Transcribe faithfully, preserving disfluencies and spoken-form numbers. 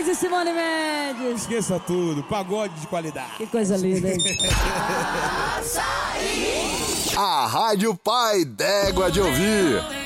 Luiz e Simone Mendes. Esqueça tudo, pagode de qualidade. Que coisa linda, hein? A Rádio Pai d'Égua de Ouvir.